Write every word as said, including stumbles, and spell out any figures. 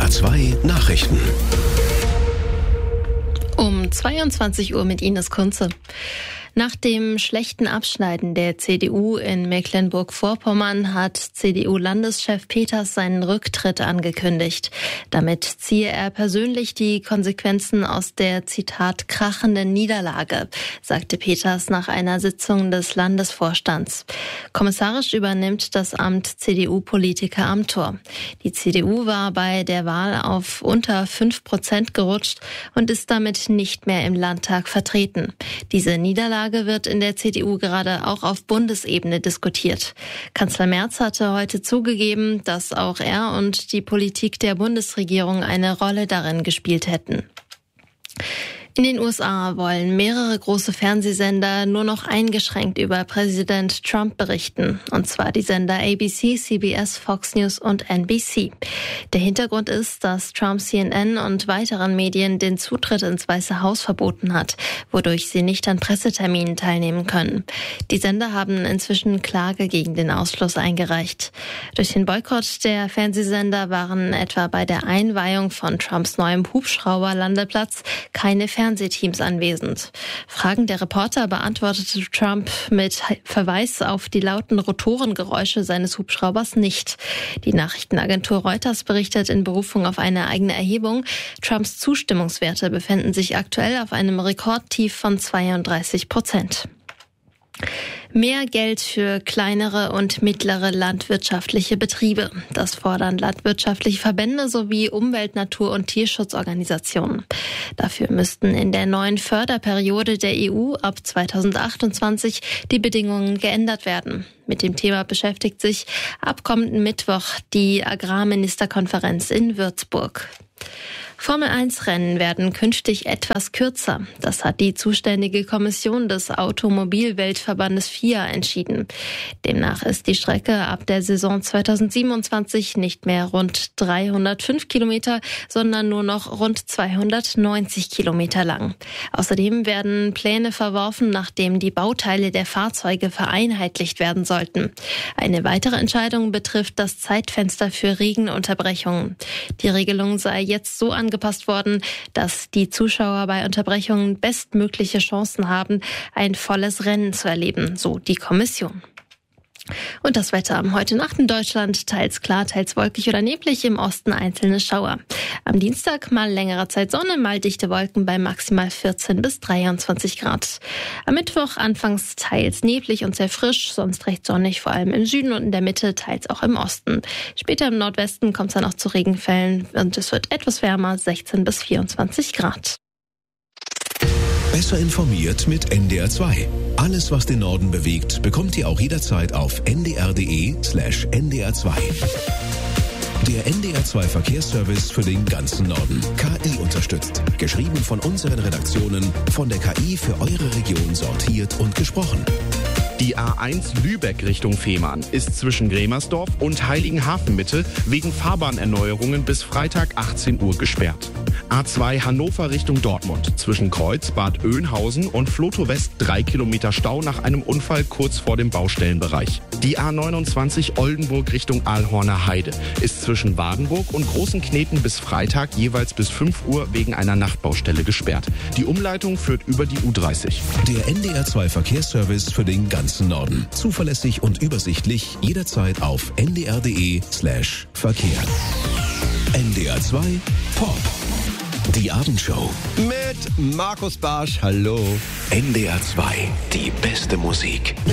R zwei Nachrichten. Um zweiundzwanzig Uhr mit Ines Kunze. Nach dem schlechten Abschneiden der C D U in Mecklenburg-Vorpommern hat C D U-Landeschef Peters seinen Rücktritt angekündigt. Damit ziehe er persönlich die Konsequenzen aus der, Zitat, krachenden Niederlage, sagte Peters nach einer Sitzung des Landesvorstands. Kommissarisch übernimmt das Amt C D U-Politiker Amthor. Die C D U war bei der Wahl auf unter fünf Prozent gerutscht und ist damit nicht mehr im Landtag vertreten. Diese Niederlage wird in der C D U gerade auch auf Bundesebene diskutiert. Kanzler Merz hatte heute zugegeben, dass auch er und die Politik der Bundesregierung eine Rolle darin gespielt hätten. In den U S A wollen mehrere große Fernsehsender nur noch eingeschränkt über Präsident Trump berichten. Und zwar die Sender A B C, C B S, Fox News und N B C. Der Hintergrund ist, dass Trump C N N und weiteren Medien den Zutritt ins Weiße Haus verboten hat, wodurch sie nicht an Presseterminen teilnehmen können. Die Sender haben inzwischen Klage gegen den Ausschluss eingereicht. Durch den Boykott der Fernsehsender waren etwa bei der Einweihung von Trumps neuem Hubschrauberlandeplatz keine Fernsehteams anwesend. Fragen der Reporter beantwortete Trump mit Verweis auf die lauten Rotorengeräusche seines Hubschraubers nicht. Die Nachrichtenagentur Reuters berichtet in Berufung auf eine eigene Erhebung, Trumps Zustimmungswerte befinden sich aktuell auf einem Rekordtief von zweiunddreißig Prozent. Mehr Geld für kleinere und mittlere landwirtschaftliche Betriebe. Das fordern landwirtschaftliche Verbände sowie Umwelt-, Natur- und Tierschutzorganisationen. Dafür müssten in der neuen Förderperiode der E U ab zweitausendachtundzwanzig die Bedingungen geändert werden. Mit dem Thema beschäftigt sich ab kommenden Mittwoch die Agrarministerkonferenz in Würzburg. Formel eins Rennen werden künftig etwas kürzer. Das hat die zuständige Kommission des Automobilweltverbandes F I A entschieden. Demnach ist die Strecke ab der Saison zweitausendsiebenundzwanzig nicht mehr rund dreihundertfünf Kilometer, sondern nur noch rund zweihundertneunzig Kilometer lang. Außerdem werden Pläne verworfen, nachdem die Bauteile der Fahrzeuge vereinheitlicht werden sollten. Eine weitere Entscheidung betrifft das Zeitfenster für Regenunterbrechungen. Die Regelung sei jetzt so angepasst worden, dass die Zuschauer bei Unterbrechungen bestmögliche Chancen haben, ein volles Rennen zu erleben, so die Kommission. Und das Wetter heute Nacht in Deutschland, teils klar, teils wolkig oder neblig, im Osten einzelne Schauer. Am Dienstag mal längere Zeit Sonne, mal dichte Wolken bei maximal vierzehn bis dreiundzwanzig Grad. Am Mittwoch anfangs teils neblig und sehr frisch, sonst recht sonnig, vor allem im Süden und in der Mitte, teils auch im Osten. Später im Nordwesten kommt es dann auch zu Regenfällen und es wird etwas wärmer, sechzehn bis vierundzwanzig Grad. Besser informiert mit N D R zwei. Alles, was den Norden bewegt, bekommt ihr auch jederzeit auf n d r punkt d e slash n d r zwei. Der N D R zwei Verkehrsservice für den ganzen Norden. K I unterstützt. Geschrieben von unseren Redaktionen, von der K I für eure Region sortiert und gesprochen. Die A eins Lübeck Richtung Fehmarn ist zwischen Gremersdorf und Heiligenhafen Mitte wegen Fahrbahnerneuerungen bis Freitag achtzehn Uhr gesperrt. A zwei Hannover Richtung Dortmund zwischen Kreuz, Bad Oeynhausen und Floto West drei Kilometer Stau nach einem Unfall kurz vor dem Baustellenbereich. Die A neunundzwanzig Oldenburg Richtung Aalhorner Heide ist zwischen Wadenburg und Großen Kneten bis Freitag jeweils bis fünf Uhr wegen einer Nachtbaustelle gesperrt. Die Umleitung führt über die U dreißig. Der N D R zwei Verkehrsservice für den ganzen Norden. Zuverlässig und übersichtlich jederzeit auf n d r punkt d e slash Verkehr. N D R zwei Pop. Die Abendshow. Mit Markus Barsch. Hallo. N D R zwei. Die beste Musik.